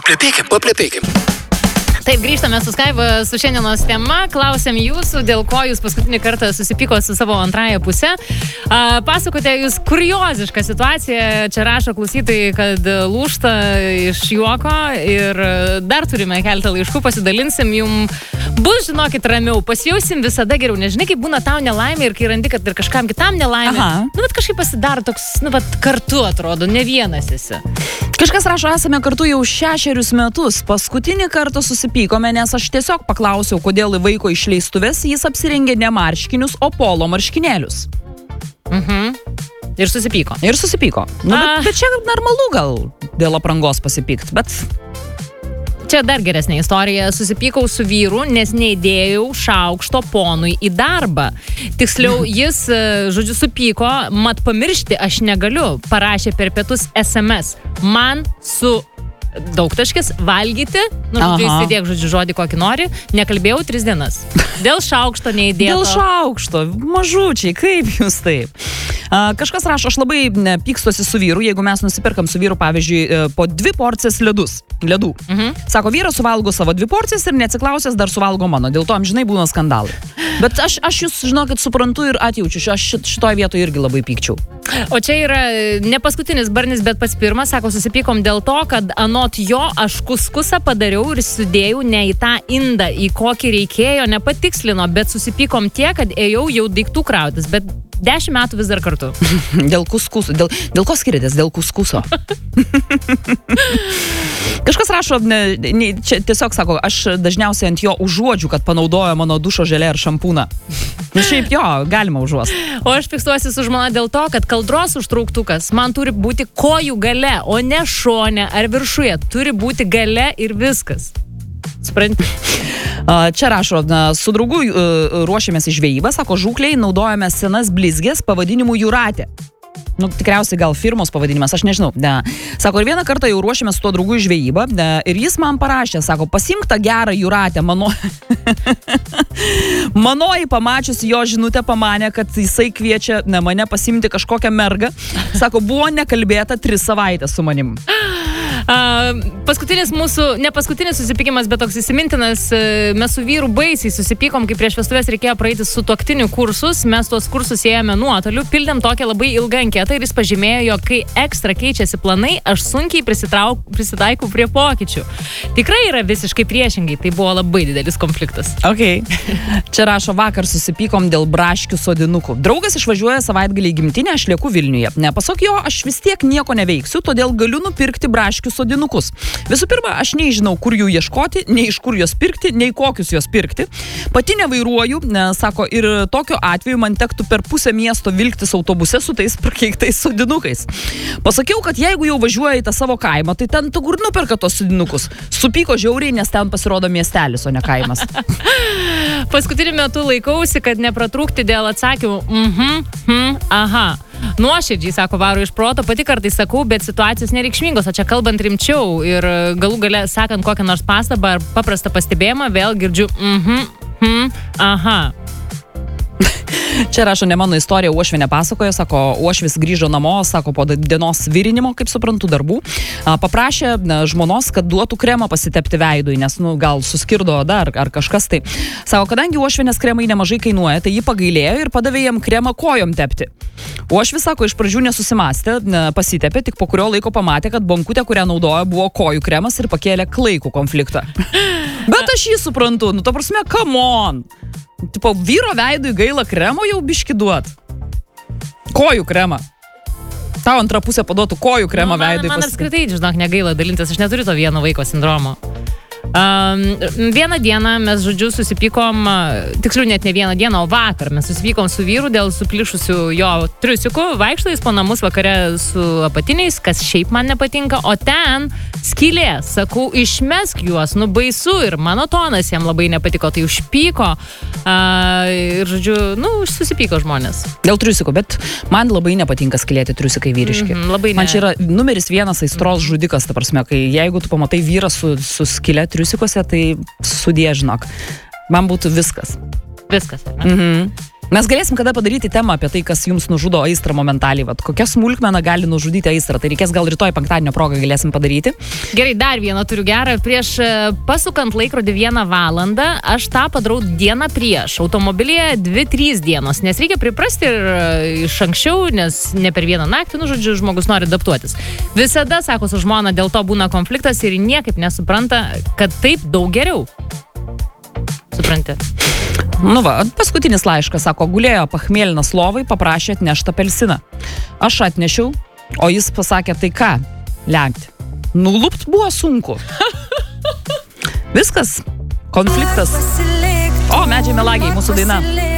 Paplepėkim. Taip, grįžtame su Skype su šiandienos tema. Klausėm jūsų, dėl ko jūs paskutinį kartą susipyko su savo antrąją pusę. Pasakote jūs kuriozišką situaciją. Čia rašo klausytojai, kad lūžta iš juoko ir dar turime keletą laiškų, pasidalinsim jum. Bus, žinokit, ramiau, pasijausim visada geriau. Nežinai, kaip būna tau nelaimė ir kai randi, kad ir kažkam kitam nelaimė. Nu, bet kažkaip pasidaro toks, nu, bet kartu atrodo, ne vienas esi. Kažkas rašo, esame kartu jau 6 metus. Paskutinį kartą susipykome, nes aš tiesiog paklausiau, kodėl į vaiko išleistuvės jis apsirengė ne marškinius, o polo marškinėlius. Ir susipyko. Nu, bet čia normalu gal dėl aprangos pasipykt, bet... Čia dar geresnė istorija. Susipykau su vyru, nes neįdėjau šaukšto ponui į darbą. Tiksliau, jis, žodžiu, supyko, mat pamiršti aš negaliu. Parašė per pietus SMS. Man su daugtaškis valgyti, nu, įsidėk, žodžiu, žodį kokį nori, nekalbėjau 3 dienas. Dėl šaukšto neįdėto. Dėl šaukšto, mažučiai, kaip jūs taip? Kažkas rašo, aš labai pykstosi su vyru, jeigu mes nusipirkam su vyru, pavyzdžiui, po 2 porcijas ledų. Sako, vyras suvalgo savo 2 porcijas ir neatsiklausęs dar suvalgo mano, dėl to amžinai būna skandalai. Bet aš jūs, žinokit, suprantu ir atjaučiu, aš šitoje vietoje irgi labai pykčiau. O čia yra ne paskutinis barnis, bet pats pirmas, sako, susipykom dėl to, kad anot jo aš kuskusą padariau ir sudėjau ne į tą indą, į kokį reikėjo, nepatikslino, bet susipykom tiek, kad ėjau jau daiktų krautis, bet 10 metų vis dar kartu. Dėl kuskuso. Dėl ko skiriatės? Dėl kuskuso. Kažkas rašo, čia tiesiog sako, aš dažniausiai ant jo užuodžiu, kad panaudojo mano dušo želė ar šampūną. Šiaip jo, galima užuost. O aš fiksuosiu su žmona dėl to, kad kaldros užtrauktukas man turi būti kojų gale, o ne šone ar viršuje. Turi būti gale ir viskas. Supranti? Čia rašo, su draugu ruošiamės į žvejybą, sako, žūkliai naudojame senas blizgės pavadinimu Jūratė. Nu, tikriausiai gal firmos pavadinimas, aš nežinau. Sako, ir vieną kartą jau ruošiamės su tuo draugu į žvejybą ir jis man parašė, sako, pasimk tą gerą Jūratę, manoji pamačiusi jo žinutę pamanė, kad jisai kviečia mane pasimti kažkokią mergą. Sako, buvo nekalbėta 3 savaitės su manim. Paskutinis mūsų, ne paskutinis susipykimas, bet toks įsimintinas, mes su vyru baisiai susipykom, kai prieš vestuvės reikėjo praeiti sutuoktinių kursus, mes tuos kursus ėjome nuotoliu, pildėm tokią labai ilgą anketą ir jis pažymėjo, jog kai ekstra keičiasi planai, aš sunkiai prisitaikau prie pokyčių. Tikrai yra visiškai priešingai, tai buvo labai didelis konfliktas. Okay. Čia rašo, vakar susipykom dėl braškių sodinukų. Draugas išvažiuoja savaitgalį į gimtinę, aš lieku Vilniuje. Pasak jo, aš vis tiek nieko neveiksiu, todėl galiu nupirkti braškių sodinukus. Visų pirma, aš nežinau, kur jų ieškoti, nei iš kur juos pirkti, nei kokius juos pirkti. Pati nevairuoju, sako, ir tokiu atveju man tektų per pusę miesto vilktis autobuse su tais prakeiktais sodinukais. Pasakiau, kad jeigu jau važiuoja į tą savo kaimą, tai ten tu kur nuperka tos sodinukus. Supyko žiauriai, nes ten pasirodo miestelis, o ne kaimas. Paskutiniu metu laikausi, kad nepratrūkti dėl atsakymų aha. Nuoširdžiai, sako, varo iš proto, pati kartais sakau, bet situacijos nereikšmingos, o čia kalbant rimčiau ir galų gale sakant kokią nors pastabą ar paprastą pastebėjimą, vėl girdžiu aha. Čia rašo, ne mano istorija, Uošvė nepasakojo, sako, Uošvis grįžo namo, sako, po dienos virinimo, kaip suprantu, darbų, paprašė žmonos, kad duotų kremą pasitepti veidui, nes, gal suskirdo oda ar kažkas tai. Sako, kadangi Uošvienės kremai nemažai kainuoja, tai jį pagailėjo ir padavė jam kremą kojom tepti. Uošvis, sako, iš pradžių nesusimastė, pasitepė, tik po kurio laiko pamatė, kad bonkutė, kurią naudojo, buvo kojų kremas ir pakėlė klaikų konfliktą. Bet aš jį suprantu, ta prasme, come on! Tipo, vyro veidui gaila kremo jau biški duot. Kojų kremą. Tau antrą pusę paduotų kojų kremą veidui. Man apskritai, žinok, negaila dalintis, aš neturiu to vieno vaiko sindromo. Vieną dieną mes, žodžiu, susipykom, tiksliau net ne vieną dieną, o vakar mes susipykom su vyru dėl suplyšusių jo triusikų, vaikšto jis po namus vakare su apatiniais, kas šiaip man nepatinka, o ten skylė, sakau, išmesk juos, baisu, ir mano tonas jam labai nepatiko, tai užpyko ir, žodžiu, susipyko žmonės. Dėl triusikų, bet man labai nepatinka skylėti triusikai vyriški. Man čia yra numeris 1 aistros žudikas, ta prasme, kai jeigu tu pamatai vyrą su skylė triusikose, tai sudie, žinok. Man būtų viskas. Viskas, ar ne? Mes galėsim kada padaryti temą apie tai, kas jums nužudo aistrą momentaliai. Vat, kokia smulkmena gali nužudyti aistrą. Tai reikės gal rytoj penktadienio progą galėsim padaryti. Gerai, dar vieną turiu gerą. Prieš pasukant laikrodį 1 valandą, aš tą padarau dieną prieš. Automobilyje 2-3 dienos, nes reikia priprasti ir iš anksčiau, nes ne per vieną naktį, žodžiu, žmogus nori adaptuotis. Visada, sako, su žmona dėl to būna konfliktas ir niekaip nesupranta, kad taip daug geriau. Supranti? Nu va, paskutinis laiškas, sako, gulėjo pachmėlinas lovai, paprašė atnešti apelsiną. Aš atnešiau, o jis pasakė, tai ką, lenkti. Nulupt buvo sunku. Viskas, konfliktas. O, medžiai melagiai, mūsų daina.